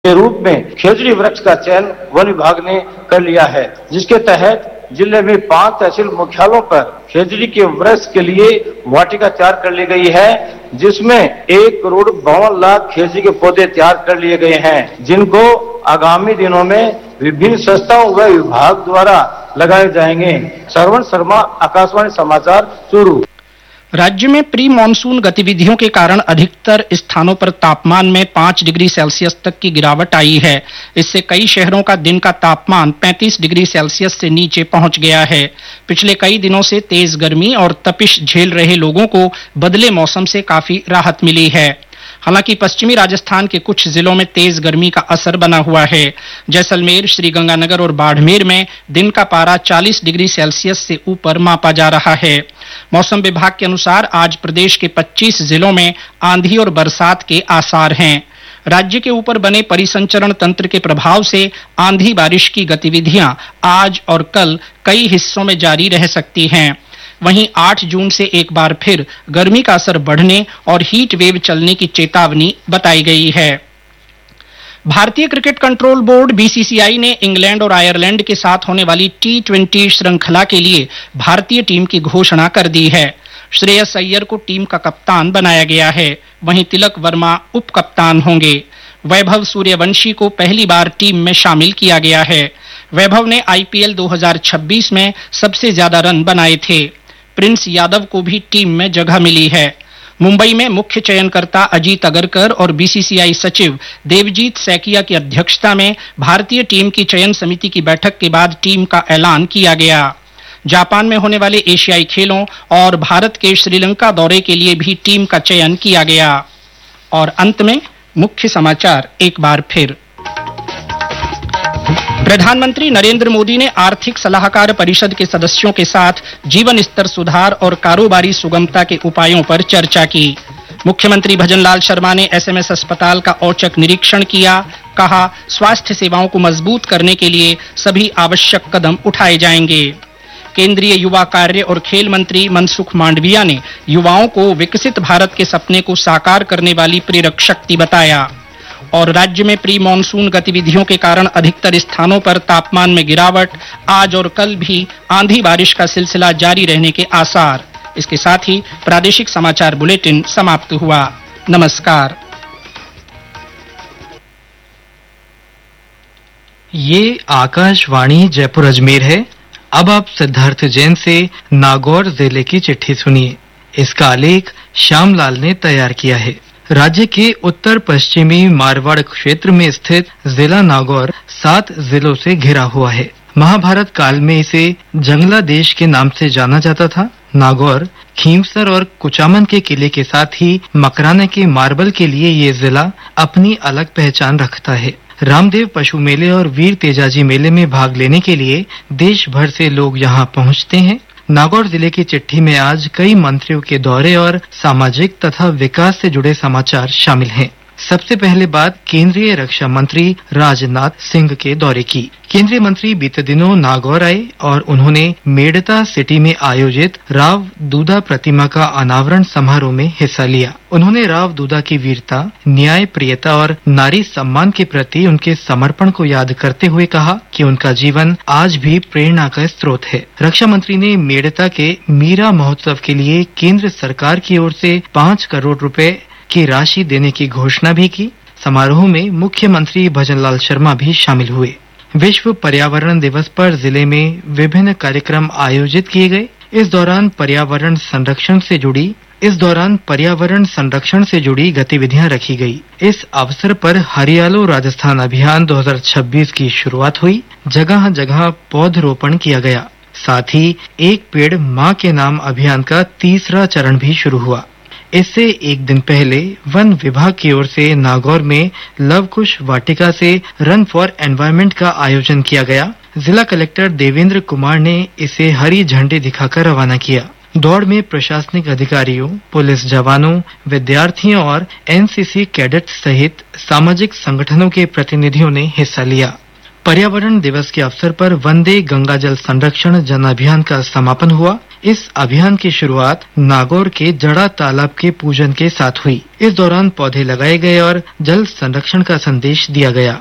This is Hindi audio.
के रूप में खेजड़ी वृक्ष का चयन वन विभाग ने कर लिया है, जिसके तहत जिले में 5 तहसील मुख्यालयों पर खेजड़ी के वृक्ष के लिए वाटिका तैयार कर ली गई है, जिसमें 1,52,00,000 खेजड़ी के पौधे तैयार कर लिए गए हैं, जिनको आगामी दिनों में विभिन्न संस्थाओं व विभाग द्वारा लगाए जाएंगे। श्रवण शर्मा, आकाशवाणी समाचार, चूरू। राज्य में प्री मानसून गतिविधियों के कारण अधिकतर स्थानों पर तापमान में 5 डिग्री सेल्सियस तक की गिरावट आई है। इससे कई शहरों का दिन का तापमान 35 डिग्री सेल्सियस से नीचे पहुंच गया है। पिछले कई दिनों से तेज गर्मी और तपिश झेल रहे लोगों को बदले मौसम से काफी राहत मिली है। हालांकि पश्चिमी राजस्थान के कुछ जिलों में तेज गर्मी का असर बना हुआ है। जैसलमेर, श्रीगंगानगर और बाड़मेर में दिन का पारा 40 डिग्री सेल्सियस से ऊपर मापा जा रहा है। मौसम विभाग के अनुसार आज प्रदेश के 25 जिलों में आंधी और बरसात के आसार हैं। राज्य के ऊपर बने परिसंचरण तंत्र के प्रभाव से आंधी बारिश की गतिविधियां आज और कल कई हिस्सों में जारी रह सकती हैं। वहीं 8 जून से एक बार फिर गर्मी का असर बढ़ने और हीट वेव चलने की चेतावनी बताई गई है। भारतीय क्रिकेट कंट्रोल बोर्ड बीसीसीआई ने इंग्लैंड और आयरलैंड के साथ होने वाली T20 श्रृंखला के लिए भारतीय टीम की घोषणा कर दी है। श्रेयस अय्यर को टीम का कप्तान बनाया गया है, वहीं तिलक वर्मा उप कप्तान होंगे। वैभव सूर्यवंशी को पहली बार टीम में शामिल किया गया है। वैभव ने आईपीएल 2026 में सबसे ज्यादा रन बनाए थे। प्रिंस यादव को भी टीम में जगह मिली है। मुंबई में मुख्य चयनकर्ता अजीत अगरकर और बीसीसीआई सचिव देवजीत सैकिया की अध्यक्षता में भारतीय टीम की चयन समिति की बैठक के बाद टीम का ऐलान किया गया। जापान में होने वाले एशियाई खेलों और भारत के श्रीलंका दौरे के लिए भी टीम का चयन किया गया। और अंत में मुख्य समाचार एक बार फिर। प्रधानमंत्री नरेंद्र मोदी ने आर्थिक सलाहकार परिषद के सदस्यों के साथ जीवन स्तर सुधार और कारोबारी सुगमता के उपायों पर चर्चा की। मुख्यमंत्री भजनलाल शर्मा ने एसएमएस अस्पताल का औचक निरीक्षण किया। कहा, स्वास्थ्य सेवाओं को मजबूत करने के लिए सभी आवश्यक कदम उठाए जाएंगे। केंद्रीय युवा कार्य और खेल मंत्री मनसुख मांडविया ने युवाओं को विकसित भारत के सपने को साकार करने वाली प्रेरक शक्ति बताया। और राज्य में प्री मानसून गतिविधियों के कारण अधिकतर स्थानों पर तापमान में गिरावट, आज और कल भी आंधी बारिश का सिलसिला जारी रहने के आसार। इसके साथ ही प्रादेशिक समाचार बुलेटिन समाप्त हुआ। नमस्कार। ये आकाशवाणी जयपुर अजमेर है। अब आप सिद्धार्थ जैन से नागौर जिले की चिट्ठी सुनिए। इसका आलेख श्यामलाल ने तैयार किया है। राज्य के उत्तर पश्चिमी मारवाड़ क्षेत्र में स्थित जिला नागौर 7 जिलों से घिरा हुआ है। महाभारत काल में इसे जंगला देश के नाम से जाना जाता था। नागौर खींवसर और कुचामन के किले के साथ ही मकराना के मार्बल के लिए ये जिला अपनी अलग पहचान रखता है। रामदेव पशु मेले और वीर तेजाजी मेले में भाग लेने के लिए देश भर से लोग यहाँ पहुँचते हैं। नागौर जिले की चिट्ठी में आज कई मंत्रियों के दौरे और सामाजिक तथा विकास से जुड़े समाचार शामिल हैं। सबसे पहले बात केंद्रीय रक्षा मंत्री राजनाथ सिंह के दौरे की। केंद्रीय मंत्री बीते दिनों नागौर आए और उन्होंने मेड़ता सिटी में आयोजित राव दूधा प्रतिमा का अनावरण समारोह में हिस्सा लिया। उन्होंने राव दूधा की वीरता, न्याय प्रियता और नारी सम्मान के प्रति उनके समर्पण को याद करते हुए कहा कि उनका जीवन आज भी प्रेरणा का स्रोत है। रक्षा मंत्री ने मेड़ता के मीरा महोत्सव के लिए केंद्र सरकार की ओर से 5 करोड़ रुपए की राशि देने की घोषणा भी की। समारोह में मुख्यमंत्री भजनलाल शर्मा भी शामिल हुए। विश्व पर्यावरण दिवस पर जिले में विभिन्न कार्यक्रम आयोजित किए गए। इस दौरान पर्यावरण संरक्षण से जुड़ी गतिविधियां रखी गई। इस अवसर पर हरियालो राजस्थान अभियान 2026 की शुरुआत हुई। जगह जगह पौधरोपण किया गया। साथ ही एक पेड़ माँ के नाम अभियान का 3रा चरण भी शुरू हुआ। इससे एक दिन पहले वन विभाग की ओर से नागौर में लवकुश वाटिका से रन फॉर एनवायरनमेंट का आयोजन किया गया। जिला कलेक्टर देवेंद्र कुमार ने इसे हरी झंडी दिखाकर रवाना किया। दौड़ में प्रशासनिक अधिकारियों, पुलिस जवानों, विद्यार्थियों और एनसीसी कैडेट सहित सामाजिक संगठनों के प्रतिनिधियों ने हिस्सा लिया। पर्यावरण दिवस के अवसर पर वंदे गंगा जल संरक्षण जन अभियान का समापन हुआ। इस अभियान की शुरुआत नागौर के जड़ा तालाब के पूजन के साथ हुई। इस दौरान पौधे लगाए गए और जल संरक्षण का संदेश दिया गया।